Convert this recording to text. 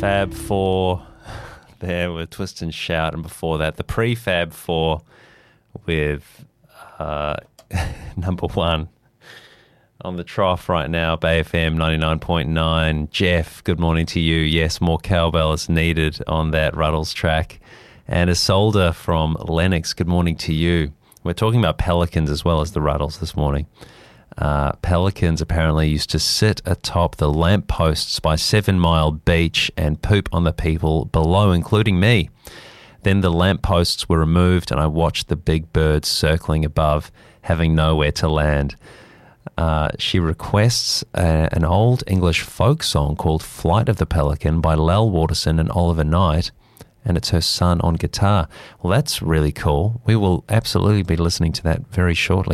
Fab Four there with Twist and Shout, and before that, the Prefab Four with number one on the trough right now, Bay FM 99.9. Jeff, good morning to you. Yes, more cowbell is needed on that Ruddles track. And Isolde from Lennox, good morning to you. We're talking about pelicans as well as the Ruddles this morning. Pelicans apparently used to sit atop the lampposts by 7 Mile Beach and poop on the people below, including me. Then the lampposts were removed and I watched the big birds circling above, having nowhere to land. She requests an old English folk song called Flight of the Pelican by Lel Waterson and Oliver Knight, and it's her son on guitar. Well, that's really cool. We will absolutely be listening to that very shortly.